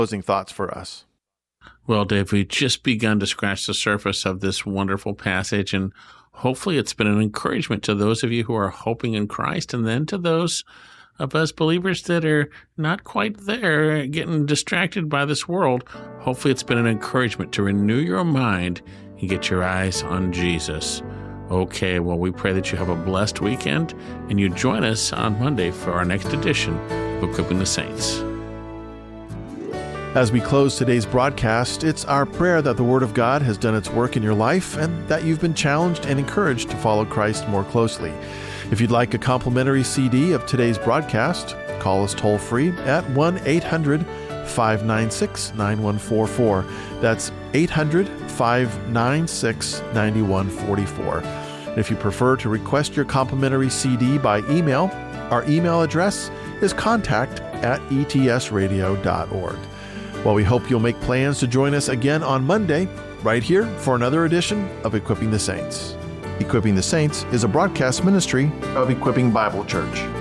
closing thoughts for us. Well, Dave, we've just begun to scratch the surface of this wonderful passage, and hopefully it's been an encouragement to those of you who are hoping in Christ, and then to those of us believers that are not quite there, getting distracted by this world. Hopefully it's been an encouragement to renew your mind and get your eyes on Jesus. Okay, well, we pray that you have a blessed weekend, and you join us on Monday for our next edition of Equipping the Saints. As we close today's broadcast, it's our prayer that the Word of God has done its work in your life and that you've been challenged and encouraged to follow Christ more closely. If you'd like a complimentary CD of today's broadcast, call us toll-free at 1-800-596-9144. That's 800-596-9144. And if you prefer to request your complimentary CD by email, our email address is contact@etsradio.org. Well, we hope you'll make plans to join us again on Monday, right here for another edition of Equipping the Saints. Equipping the Saints is a broadcast ministry of Equipping Bible Church.